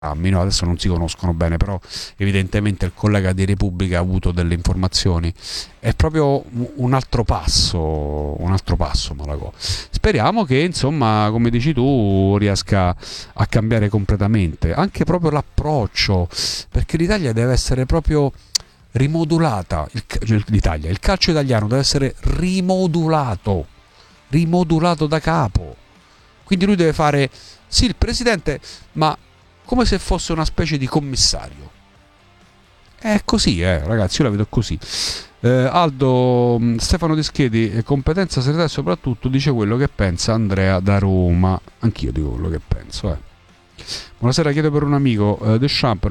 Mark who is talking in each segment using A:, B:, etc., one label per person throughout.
A: no? Adesso non si conoscono bene, però evidentemente il collega di Repubblica ha avuto delle informazioni. È proprio un altro passo Malagò. Speriamo che, insomma, come dici tu, riesca a cambiare completamente anche proprio l'approccio, perché l'Italia deve essere proprio rimodulata, il calcio italiano deve essere rimodulato da capo. Quindi lui deve fare, sì, il presidente, ma come se fosse una specie di commissario. È così, ragazzi, io la vedo così. Aldo Stefano Deschedi, competenza segreta e soprattutto dice quello che pensa Andrea da Roma. Anch'io dico quello che penso. Buonasera, chiedo per un amico, Deschamps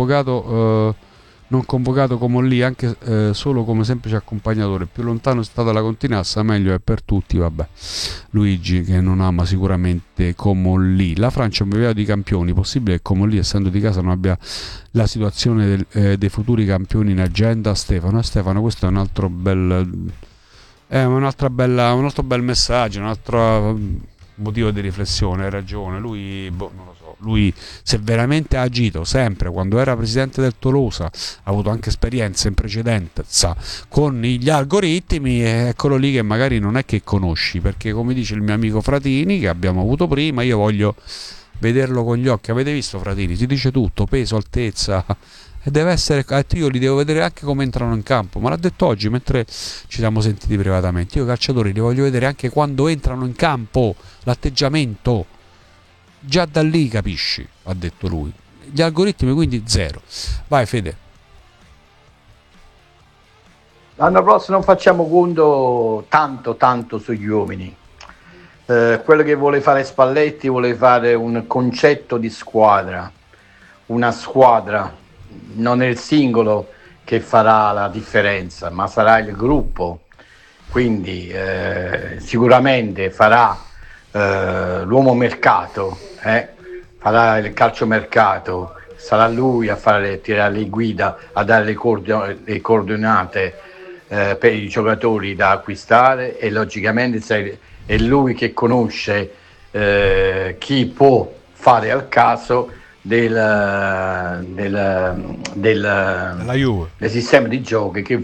A: non convocato come lì, anche solo come semplice accompagnatore. Più lontano è stata la Continassa, meglio è per tutti. Vabbè, Luigi che non ama sicuramente Comolli. La Francia è un vivaio di campioni. Possibile che Comolli, essendo di casa, non abbia la situazione dei futuri campioni in agenda? Stefano, questo è un altro bel un altro bel messaggio, un altro motivo di riflessione. Hai ragione, lui non lo so, lui se veramente ha agito sempre quando era presidente del Tolosa, ha avuto anche esperienza in precedenza con gli algoritmi, eccolo lì che magari non è che conosci, perché come dice il mio amico Fratini che abbiamo avuto prima, io voglio vederlo con gli occhi. Avete visto Fratini? Si dice tutto, peso, altezza, e deve essere, io li devo vedere anche come entrano in campo, ma l'ha detto oggi mentre ci siamo sentiti privatamente. Io i calciatori li voglio vedere anche quando entrano in campo, l'atteggiamento, già da lì capisci, ha detto lui. Gli algoritmi quindi zero. Vai Fede.
B: L'anno prossimo non facciamo conto tanto sugli uomini. Quello che vuole fare Spalletti vuole fare un concetto di squadra, una squadra. Non è il singolo che farà la differenza, ma sarà il gruppo. Quindi sicuramente farà l'uomo mercato, farà il calciomercato, sarà lui a tirare le guida, a dare le coordinate per i giocatori da acquistare, e logicamente è lui che conosce chi può fare al caso
A: Della Juve.
B: del sistema di gioco che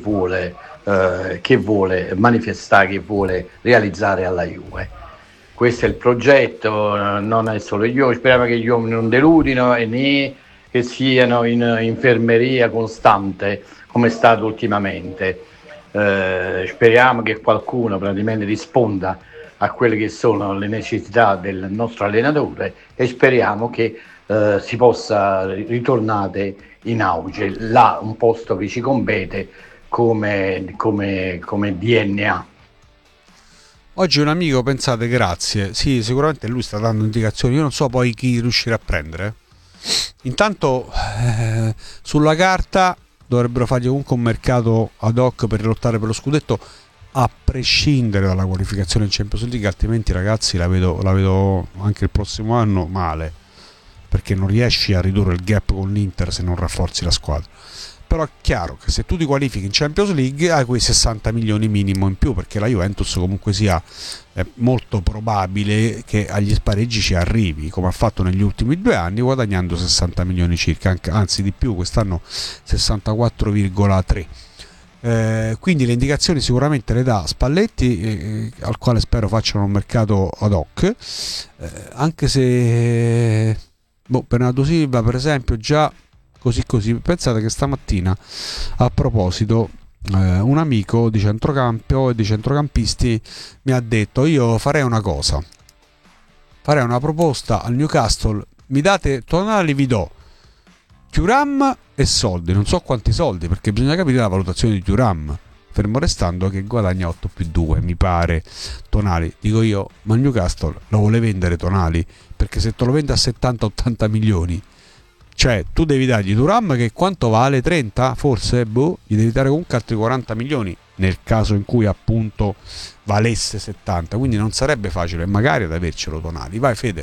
B: vuole manifestare, che vuole realizzare alla Juve. Questo è il progetto, non è solo gli uomini. Speriamo che gli uomini non deludino e né che siano in infermeria costante come è stato ultimamente. Speriamo che qualcuno praticamente risponda a quelle che sono le necessità del nostro allenatore, e speriamo che si possa ritornare in auge, là un posto che ci compete come DNA.
A: Oggi un amico, pensate, grazie. Sì, sicuramente lui sta dando indicazioni. Io non so poi chi riuscirà a prendere. Intanto, sulla carta dovrebbero fargli comunque un mercato ad hoc per lottare per lo scudetto, a prescindere dalla qualificazione in Champions League, altrimenti ragazzi la vedo anche il prossimo anno male, perché non riesci a ridurre il gap con l'Inter se non rafforzi la squadra. Però è chiaro che se tu ti qualifichi in Champions League hai quei 60 milioni minimo in più, perché la Juventus comunque sia è molto probabile che agli spareggi ci arrivi, come ha fatto negli ultimi 2 anni, guadagnando 60 milioni circa, anzi di più, quest'anno 64,3. Quindi le indicazioni sicuramente le dà Spalletti, al quale spero facciano un mercato ad hoc, anche se Bernardo Silva per esempio già così. Pensate che stamattina, a proposito, un amico di centrocampo e di centrocampisti mi ha detto: io farei una cosa, farei una proposta al Newcastle, mi date Tonali, vi do Thuram e soldi, non so quanti soldi, perché bisogna capire la valutazione di Thuram, fermo restando che guadagna 8+2 mi pare Tonali. Dico io, ma il Newcastle lo vuole vendere Tonali? Perché se te lo vende a 70-80 milioni, cioè tu devi dargli Thuram che quanto vale? 30? Forse? Gli devi dare comunque altri 40 milioni nel caso in cui appunto valesse 70, quindi non sarebbe facile magari ad avercelo Tonali. Vai Fede.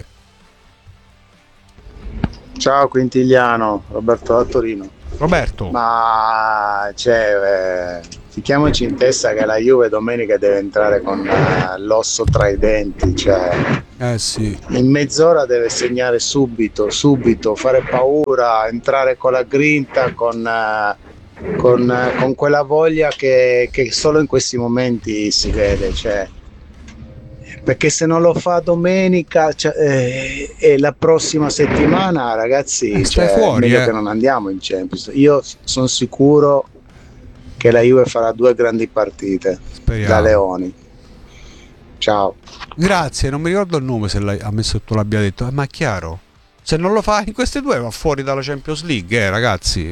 C: Ciao Quintiliano, Roberto da Torino.
A: Roberto.
C: Ma mettiamoci in testa che la Juve domenica deve entrare con l'osso tra i denti, cioè
A: sì.
C: in mezz'ora deve segnare subito, fare paura, entrare con la grinta, con quella voglia che solo in questi momenti si vede, cioè, perché se non lo fa domenica e la prossima settimana, ragazzi,
A: stai
C: cioè,
A: fuori,
C: meglio che non andiamo in Champions. Io sono sicuro che la Juve farà 2 grandi partite.
A: Speriamo.
C: Da Leoni. Ciao.
A: Grazie, non mi ricordo il nome, se l'hai ammesso che tu l'abbia detto, ma è chiaro, se non lo fa in queste 2 va fuori dalla Champions League, ragazzi.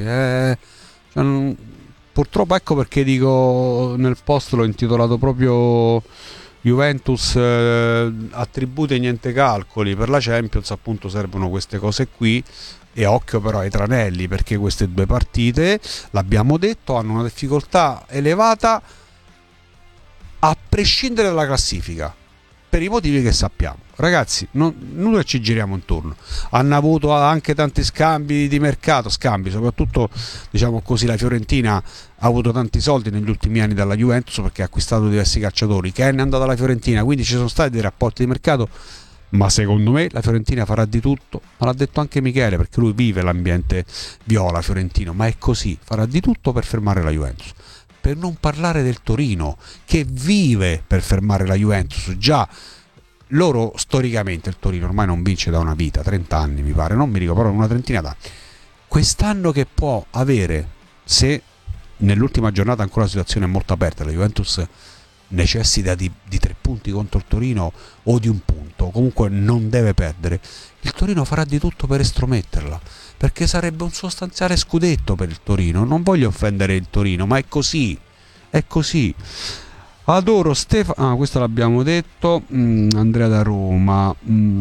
A: Purtroppo, ecco perché dico, nel post l'ho intitolato proprio Juventus, attributi e niente calcoli. Per la Champions appunto servono queste cose qui, e occhio però ai tranelli, perché queste 2 partite, l'abbiamo detto, hanno una difficoltà elevata a prescindere dalla classifica, per i motivi che sappiamo. Ragazzi, noi ci giriamo intorno. Hanno avuto anche tanti scambi di mercato, soprattutto, diciamo così, la Fiorentina ha avuto tanti soldi negli ultimi anni dalla Juventus perché ha acquistato diversi calciatori. Ken è andato alla Fiorentina, quindi ci sono stati dei rapporti di mercato, ma secondo me la Fiorentina farà di tutto, ma l'ha detto anche Michele, perché lui vive l'ambiente viola fiorentino, ma è così, farà di tutto per fermare la Juventus. Per non parlare del Torino, che vive per fermare la Juventus. Già loro storicamente, il Torino ormai non vince da una vita, 30 anni mi pare, non mi ricordo, però una trentina d'anni. Quest'anno che può avere, se nell'ultima giornata ancora la situazione è molto aperta, la Juventus necessita di 3 punti contro il Torino o di 1 punto, comunque non deve perdere, il Torino farà di tutto per estrometterla, perché sarebbe un sostanziale scudetto per il Torino. Non voglio offendere il Torino, ma è così, è così. Adoro Stefano, questo l'abbiamo detto. Andrea da Roma.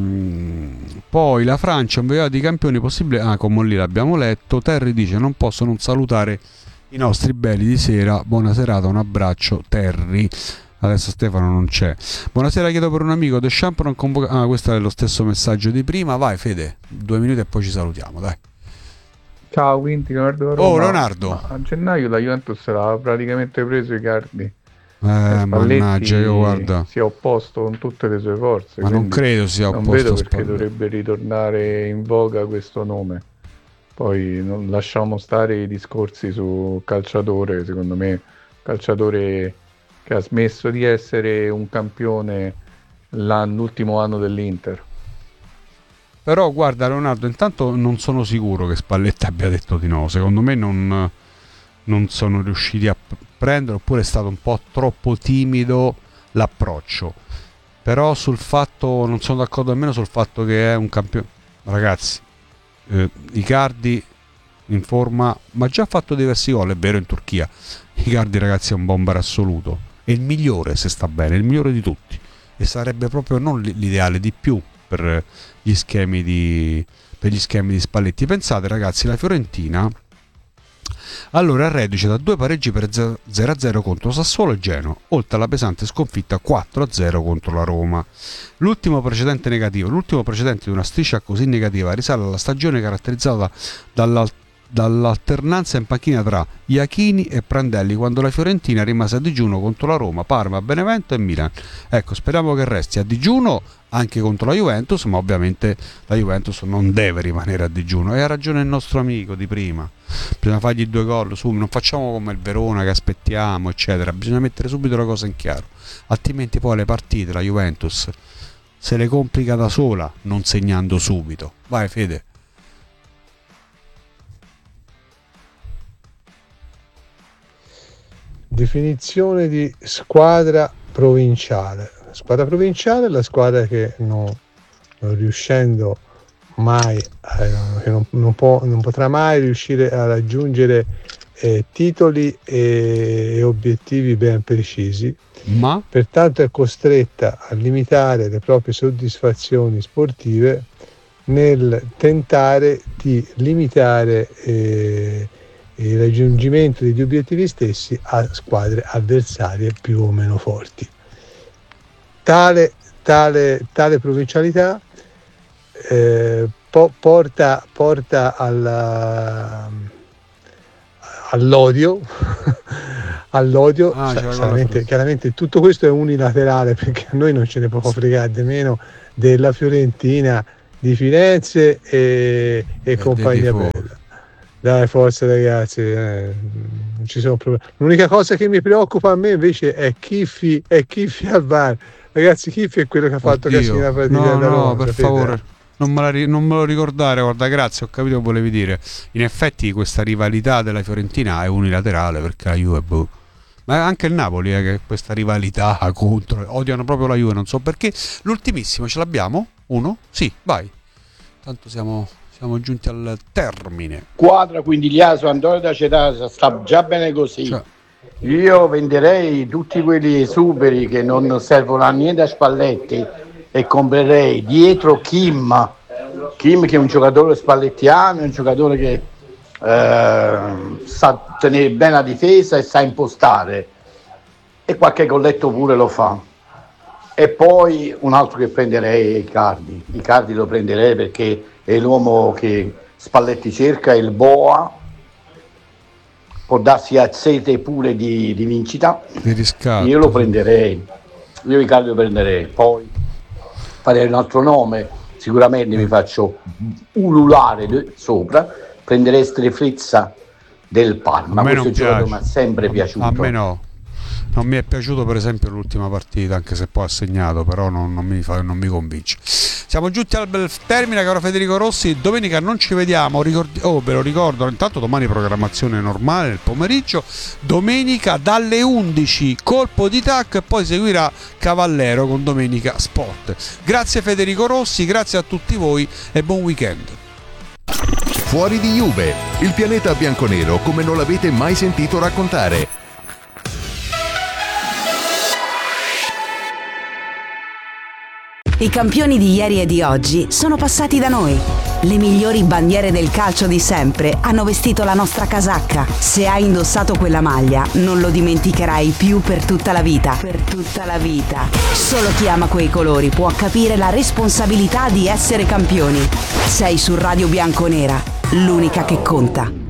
A: Poi la Francia, un vero di campioni possibile. Come lì l'abbiamo letto. Terry dice: non posso non salutare i nostri belli di sera. Buona serata, un abbraccio, Terry. Adesso Stefano non c'è. Buonasera, chiedo per un amico De Champs non convoca. Questo è lo stesso messaggio di prima. Vai Fede, 2 minuti e poi ci salutiamo, dai.
D: Ciao, quindi Leonardo da Roma.
A: Oh Leonardo,
D: ma a gennaio la Juventus l'ha praticamente preso Icardi.
A: mannaggia, io guarda,
D: si è opposto con tutte le sue forze,
A: ma non credo sia
D: non
A: opposto
D: vedo
A: a
D: perché
A: Spalletti.
D: dovrebbe ritornare in voga questo nome. Poi non lasciamo stare i discorsi su calciatore, secondo me calciatore che ha smesso di essere un campione l'ultimo anno dell'Inter.
A: Però guarda Leonardo, intanto non sono sicuro che Spalletti abbia detto di no. Secondo me non sono riusciti a prendere, oppure è stato un po' troppo timido l'approccio. Però sul fatto, non sono d'accordo nemmeno sul fatto che è un campione. Ragazzi, Icardi in forma, ma già ha fatto diversi gol, è vero, in Turchia. Icardi, ragazzi, è un bomber assoluto. È il migliore, se sta bene, è il migliore di tutti. E sarebbe proprio non l'ideale di più per gli schemi di Spalletti. Pensate, ragazzi, la Fiorentina allora è reduce da 2 pareggi per 0-0 contro Sassuolo e Genoa, oltre alla pesante sconfitta 4-0 contro la Roma. L'ultimo precedente di una striscia così negativa risale alla stagione caratterizzata dall'alternanza in panchina tra Iachini e Prandelli, quando la Fiorentina rimase a digiuno contro la Roma, Parma, Benevento e Milan. Ecco, speriamo che resti a digiuno anche contro la Juventus, ma ovviamente la Juventus non deve rimanere a digiuno. E ha ragione il nostro amico di prima, bisogna fargli 2 gol su, non facciamo come il Verona che aspettiamo eccetera, bisogna mettere subito la cosa in chiaro, altrimenti poi le partite la Juventus se le complica da sola non segnando subito. Vai Fede.
E: Definizione di squadra provinciale. La squadra provinciale è la squadra che non riuscendo mai, che non potrà mai riuscire a raggiungere titoli e obiettivi ben precisi,
A: ma
E: pertanto è costretta a limitare le proprie soddisfazioni sportive nel tentare di limitare il raggiungimento degli obiettivi stessi a squadre avversarie più o meno forti. Tale provincialità porta all'odio, all'odio. Chiaramente tutto questo è unilaterale, perché a noi non ce ne può fregare di meno della Fiorentina di Firenze e compagnia bella. Dai, forza ragazzi, non ci sono problemi. L'unica cosa che mi preoccupa a me invece è Chiffi al VAR. Ragazzi, Chiffi è quello che ha fatto casino la partita da Roma,
A: per favore. Non me lo ricordare, guarda, grazie, ho capito che volevi dire. In effetti questa rivalità della Fiorentina è unilaterale, perché la Juve, ma anche il Napoli che questa rivalità contro, odiano proprio la Juve, non so perché. L'ultimissimo ce l'abbiamo? Uno? Sì, vai. Tanto siamo giunti al termine.
B: Squadra, quindi Liaso, Antonio da Cetasa, sta già bene così.
A: Cioè.
B: Io venderei tutti quelli esuberi che non servono a niente a Spalletti e comprerei dietro Kim che è un giocatore spallettiano, è un giocatore che sa tenere bene la difesa e sa impostare, e qualche golletto pure lo fa. E poi un altro che prenderei è Icardi lo prenderei perché è l'uomo che Spalletti cerca, il Boa, può darsi a sete pure di vincita,
A: di riscatto.
B: Io lo prenderei, io Icardi lo prenderei. Poi farei un altro nome, sicuramente mi faccio ululare sopra, prenderei Strefrizza del Parma. Questo giocatore mi ha sempre piaciuto.
A: A me no. Non mi è piaciuto per esempio l'ultima partita, anche se poi ha segnato, però non mi convince. Siamo giunti al termine, caro Federico Rossi. Domenica non ci vediamo, ve lo ricordo, intanto domani programmazione normale nel pomeriggio, domenica dalle 11 colpo di tac e poi seguirà Cavallero con Domenica Sport. Grazie Federico Rossi, grazie a tutti voi e buon weekend.
F: Fuori di Juve, il pianeta bianconero come non l'avete mai sentito raccontare.
G: I campioni di ieri e di oggi sono passati da noi. Le migliori bandiere del calcio di sempre hanno vestito la nostra casacca. Se hai indossato quella maglia, non lo dimenticherai più per tutta la vita. Per tutta la vita. Solo chi ama quei colori può capire la responsabilità di essere campioni. Sei su Radio Bianconera, l'unica che conta.